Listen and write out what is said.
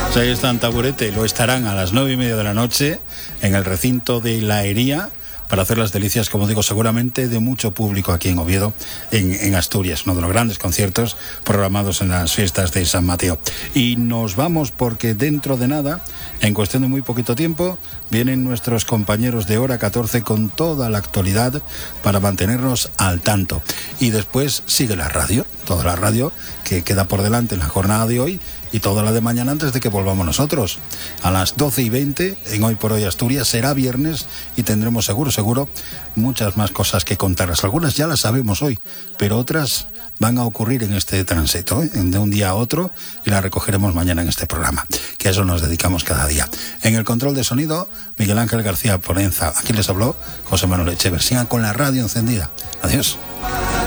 Pues ahí está en Taburete, lo estarán a las 9:30 de la noche en el recinto de La Hería para hacer las delicias, como digo, seguramente de mucho público aquí en Oviedo, en Asturias, uno de los grandes conciertos programados en las fiestas de San Mateo. Y nos vamos porque dentro de nada, en cuestión de muy poquito tiempo, vienen nuestros compañeros de Hora 14 con toda la actualidad para mantenernos al tanto. Y después sigue la radio, toda la radio que queda por delante en la jornada de hoy y toda la de mañana antes de que volvamos nosotros. A las 12:20 en Hoy por Hoy Asturias será viernes y tendremos seguro muchas más cosas que contarles. Algunas ya las sabemos hoy, pero otras van a ocurrir en este tránsito, de un día a otro, y las recogeremos mañana en este programa, que a eso nos dedicamos cada día. En el control de sonido, Miguel Ángel García Porenza. Aquí les habló José Manuel Echever. Sigan con la radio encendida. Adiós.